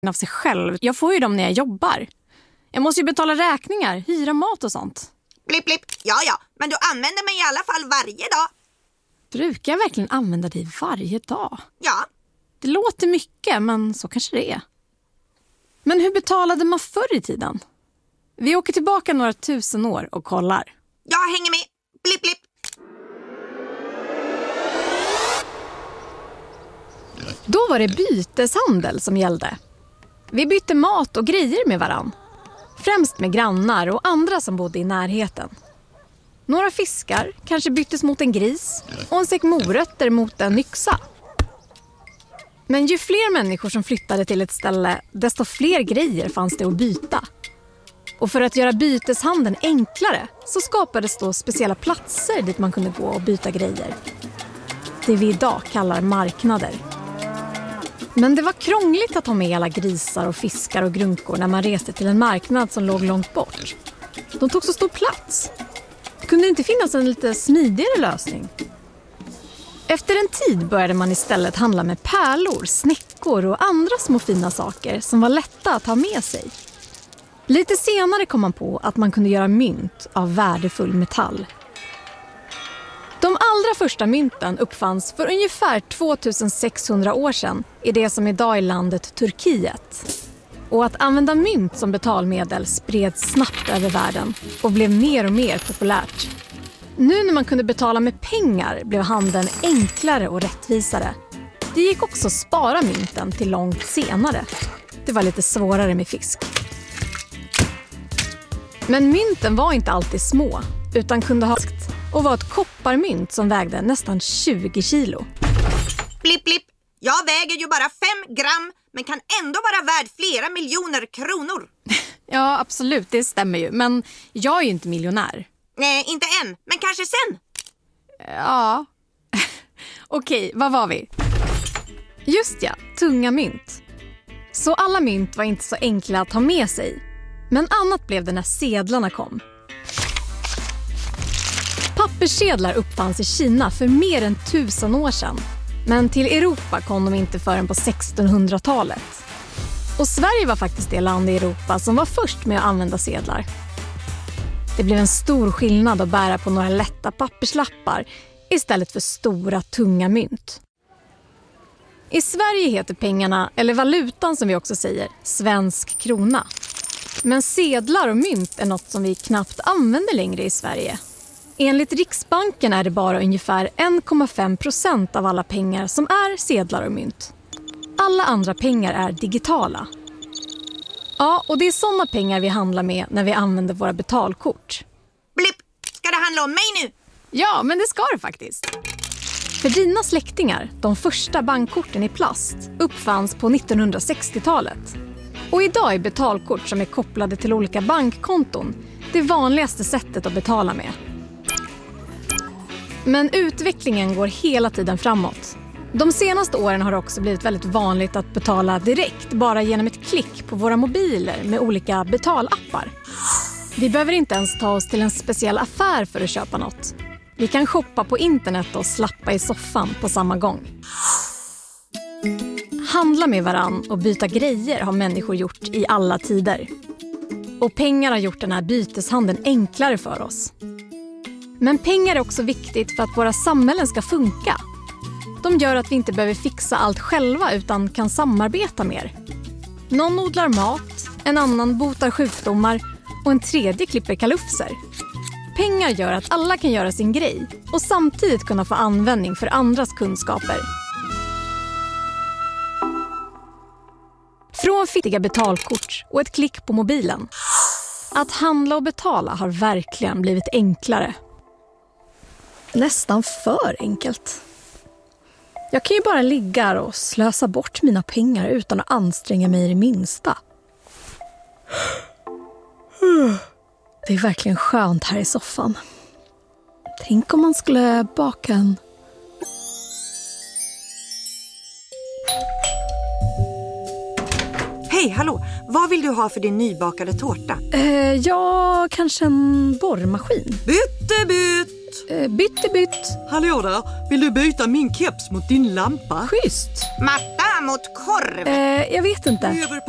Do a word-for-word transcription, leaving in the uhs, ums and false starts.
av sig själv. Jag får ju dem när jag jobbar. Jag måste ju betala räkningar, hyra mat och sånt. Blipp, blipp. Ja, ja. Men du använder mig i alla fall varje dag. Brukar jag verkligen använda dig varje dag? Ja. Det låter mycket, men så kanske det är. Men hur betalade man förr i tiden? Vi åker tillbaka några tusen år och kollar. Jag hänger med. Blipp, blipp. Då var det byteshandel som gällde. Vi bytte mat och grejer med varann. Främst med grannar och andra som bodde i närheten. Några fiskar kanske byttes mot en gris och en säck morötter mot en yxa. Men ju fler människor som flyttade till ett ställe, desto fler grejer fanns det att byta. Och för att göra byteshandeln enklare så skapades då speciella platser dit man kunde gå och byta grejer. Det vi idag kallar marknader. Men det var krångligt att ha med alla grisar och fiskar och grunkor när man reste till en marknad som låg långt bort. De tog så stor plats. Kunde det inte finnas en lite smidigare lösning? Efter en tid började man istället handla med pärlor, snäckor och andra små fina saker som var lätta att ha med sig. Lite senare kom man på att man kunde göra mynt av värdefull metall. De allra första mynten uppfanns för ungefär tvåtusensexhundra år sedan i det som idag är landet Turkiet. Och att använda mynt som betalmedel spreds snabbt över världen och blev mer och mer populärt. Nu när man kunde betala med pengar blev handeln enklare och rättvisare. Det gick också att spara mynten till långt senare. Det var lite svårare med fisk. Men mynten var inte alltid små, utan kunde ha och var ett kopparmynt som vägde nästan tjugo kilo. Blipp, blipp. Jag väger ju bara fem gram, men kan ändå vara värd flera miljoner kronor. Ja, absolut, det stämmer ju. Men jag är ju inte miljonär. Nej, inte än, men kanske sen. Ja. Okej, vad var vi? Just ja, tunga mynt. Så alla mynt var inte så enkla att ha med sig. Men annat blev det när sedlarna kom. Papperssedlar uppfanns i Kina för mer än tusen år sedan. Men till Europa kom de inte förrän på sextonhundratalet. Och Sverige var faktiskt det land i Europa som var först med att använda sedlar. Det blev en stor skillnad att bära på några lätta papperslappar istället för stora, tunga mynt. I Sverige heter pengarna, eller valutan som vi också säger, svensk krona. Men sedlar och mynt är något som vi knappt använder längre i Sverige. Enligt Riksbanken är det bara ungefär en komma fem procent av alla pengar som är sedlar och mynt. Alla andra pengar är digitala. Ja, och det är sådana pengar vi handlar med när vi använder våra betalkort. Blipp, ska det handla om mig nu? Ja, men det ska det faktiskt. För dina släktingar, de första bankkorten i plast, uppfanns på nittonhundrasextiotalet. Och idag är betalkort som är kopplade till olika bankkonton det vanligaste sättet att betala med. Men utvecklingen går hela tiden framåt. De senaste åren har det också blivit väldigt vanligt att betala direkt bara genom ett klick på våra mobiler med olika betalappar. Vi behöver inte ens ta oss till en speciell affär för att köpa något. Vi kan shoppa på internet och slappa i soffan på samma gång. Handla med varann och byta grejer har människor gjort i alla tider. Och pengar har gjort den här byteshandeln enklare för oss. Men pengar är också viktigt för att våra samhällen ska funka. De gör att vi inte behöver fixa allt själva utan kan samarbeta mer. Någon odlar mat, en annan botar sjukdomar och en tredje klipper kalufser. Pengar gör att alla kan göra sin grej och samtidigt kunna få användning för andras kunskaper. Från fittiga betalkort och ett klick på mobilen. Att handla och betala har verkligen blivit enklare. Nästan för enkelt. Jag kan ju bara ligga här och slösa bort mina pengar utan att anstränga mig i det minsta. Det är verkligen skönt här i soffan. Tänk om man skulle baka en... Hej, hallå. Vad vill du ha för din nybakade tårta? Eh, ja, kanske en borrmaskin. Bytte, bytt! Eh, bytte, bytt. Hallå där, vill du byta min keps mot din lampa? Schysst. Matta mot korv. Eh, jag vet inte. Över på